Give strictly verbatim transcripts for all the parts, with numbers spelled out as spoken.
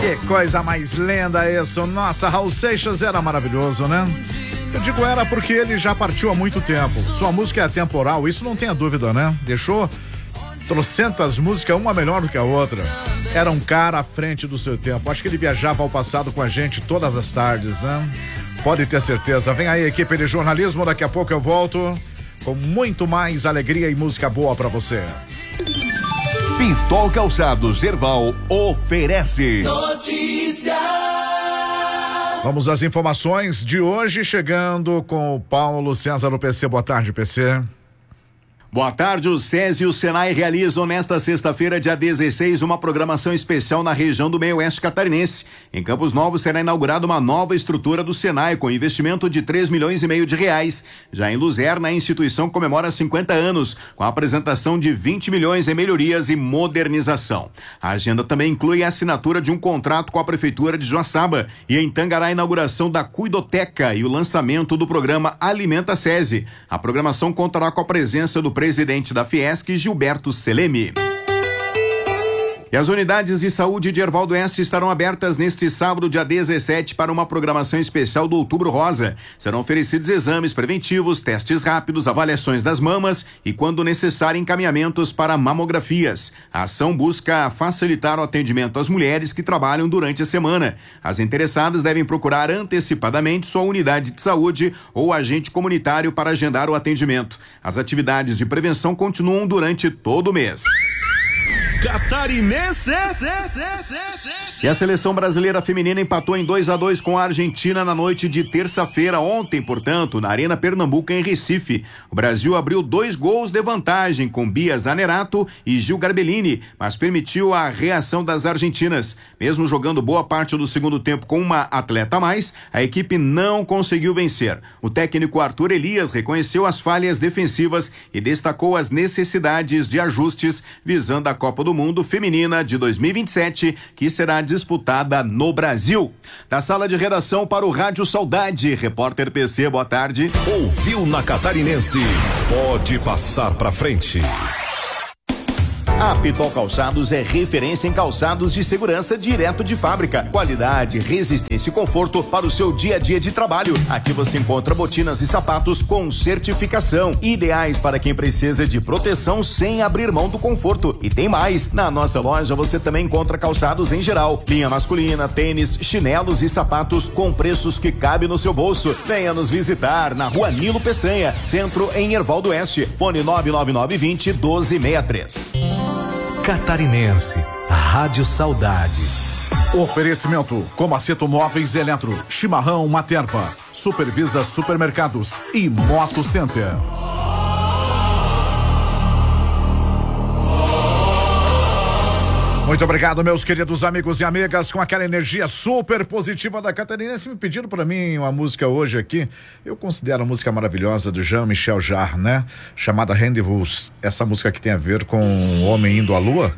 Que coisa mais linda isso. Nossa, Raul Seixas era maravilhoso, né? Eu digo era porque ele já partiu há muito tempo. Sua música é atemporal, isso não tenha dúvida, né? Deixou trocentas músicas, uma melhor do que a outra. Era um cara à frente do seu tempo. Acho que ele viajava ao passado com a gente todas as tardes, né? Pode ter certeza. Vem aí, equipe de jornalismo, daqui a pouco eu volto com muito mais alegria e música boa pra você. Pitol Calçados Erval oferece notícia. Vamos às informações de hoje, chegando com o Paulo César do P C. Boa tarde, P C. Boa tarde, o SESI e o Senai realizam nesta sexta-feira, dia dezesseis, uma programação especial na região do meio-oeste catarinense. Em Campos Novos será inaugurada uma nova estrutura do Senai com investimento de três milhões e meio de reais. Já em Luzerna, a instituição comemora cinquenta anos, com a apresentação de vinte milhões em melhorias e modernização. A agenda também inclui a assinatura de um contrato com a Prefeitura de Joaçaba e em Tangará a inauguração da Cuidoteca e o lançamento do programa Alimenta SESI. A programação contará com a presença do presidente da Fiesc, Gilberto Seleme. E as unidades de saúde de Erval do Oeste estarão abertas neste sábado, dia dezessete, para uma programação especial do Outubro Rosa. Serão oferecidos exames preventivos, testes rápidos, avaliações das mamas e, quando necessário, encaminhamentos para mamografias. A ação busca facilitar o atendimento às mulheres que trabalham durante a semana. As interessadas devem procurar antecipadamente sua unidade de saúde ou agente comunitário para agendar o atendimento. As atividades de prevenção continuam durante todo o mês. Catarinense. E a seleção brasileira feminina empatou em dois a dois com a Argentina na noite de terça-feira, ontem, portanto, na Arena Pernambuco, em Recife. O Brasil abriu dois gols de vantagem com Bia Zanerato e Gil Garbellini, mas permitiu a reação das argentinas. Mesmo jogando boa parte do segundo tempo com uma atleta a mais, a equipe não conseguiu vencer. O técnico Arthur Elias reconheceu as falhas defensivas e destacou as necessidades de ajustes visando a Copa do Mundo Feminina de dois mil e vinte e sete, que será disputada no Brasil. Da sala de redação para o Rádio Saudade, repórter P C, boa tarde. Ouviu na Catarinense, pode passar pra frente. A Pitol Calçados é referência em calçados de segurança direto de fábrica. Qualidade, resistência e conforto para o seu dia a dia de trabalho. Aqui você encontra botinas e sapatos com certificação, ideais para quem precisa de proteção sem abrir mão do conforto. E tem mais, na nossa loja você também encontra calçados em geral, linha masculina, tênis, chinelos e sapatos com preços que cabem no seu bolso. Venha nos visitar na Rua Nilo Peçanha, centro em Erval do Oeste. Fone nove nove nove vinte, doze sessenta e três. Catarinense, Rádio Saudade. Oferecimento: Comaceto Móveis Eletro, Chimarrão Materva, Supervisa Supermercados e Moto Center. Muito obrigado, meus queridos amigos e amigas, com aquela energia super positiva da Catarinense. Me pediram para mim uma música hoje aqui, eu considero a música maravilhosa do Jean-Michel Jarre, né? Chamada Rendezvous. Essa música que tem a ver com o homem indo à lua.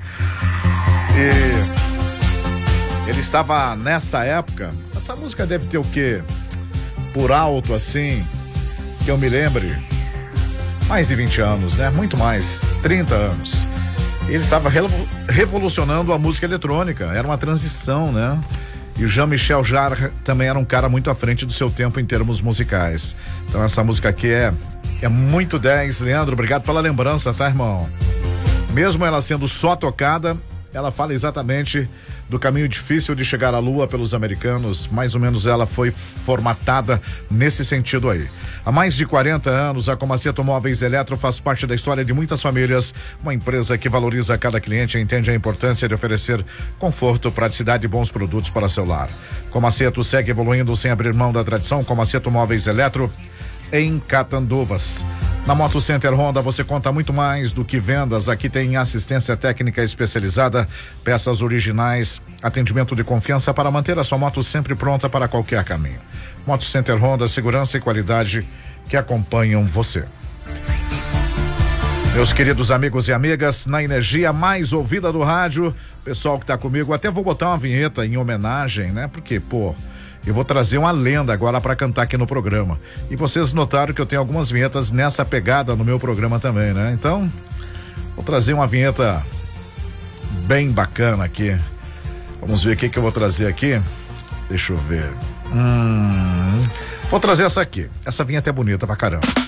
E ele estava nessa época, essa música deve ter o quê? Por alto assim, que eu me lembre, mais de vinte anos, né? Muito mais, trinta anos. Ele estava revolucionando a música eletrônica, era uma transição, né? E o Jean-Michel Jarre também era um cara muito à frente do seu tempo em termos musicais. Então essa música aqui é, é muito dez. Leandro, obrigado pela lembrança, tá, irmão? Mesmo ela sendo só tocada, ela fala exatamente do caminho difícil de chegar à lua pelos americanos. Mais ou menos ela foi formatada nesse sentido aí. Há mais de quarenta anos, a Comaceto Móveis Eletro faz parte da história de muitas famílias. Uma empresa que valoriza cada cliente e entende a importância de oferecer conforto, praticidade e bons produtos para seu lar. Comaceto segue evoluindo sem abrir mão da tradição. Comaceto Móveis Eletro, em Catanduvas. Na Moto Center Honda você conta muito mais do que vendas. Aqui tem assistência técnica especializada, peças originais, atendimento de confiança para manter a sua moto sempre pronta para qualquer caminho. Moto Center Honda, segurança e qualidade que acompanham você. Meus queridos amigos e amigas, na energia mais ouvida do rádio, pessoal que está comigo, até vou botar uma vinheta em homenagem, né? Porque, pô, eu vou trazer uma lenda agora para cantar aqui no programa. E vocês notaram que eu tenho algumas vinhetas nessa pegada no meu programa também, né? Então, vou trazer uma vinheta bem bacana aqui. Vamos ver o que que eu vou trazer aqui. Deixa eu ver. Hum, vou trazer essa aqui. Essa vinheta é bonita pra caramba.